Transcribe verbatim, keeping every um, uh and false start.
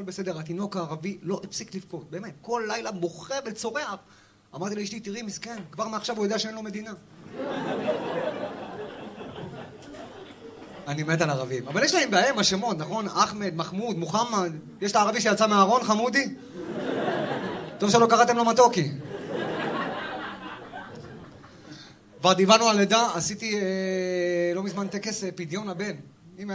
בסדר, התינוק הערבי לא הפסיק לבכות, באמת, כל לילה בוכה וצורח. אמרתי לאשתי, תראי, מסכן, כבר מעכשיו הוא יודע שאין לו מדינה. אני מת על ערבים. אבל יש להם בהם השמות, נכון? אחמד, מחמוד, מוחמד. יש את הערבי שיצא מהארון, חמודי? טוב שלא קראתם לו מתוקי. כבר דיברנו על לידה, עשיתי אה, לא מזמן טקס אה, פדיון הבן.